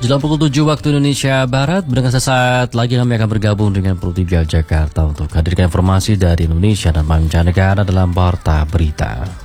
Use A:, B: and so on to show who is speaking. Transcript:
A: Jelang pukul 7 waktu Indonesia Barat, dengan sesaat lagi kami akan bergabung dengan Pro 3 Jakarta untuk hadirkan informasi dari Indonesia dan mancanegara dalam Warta Berita.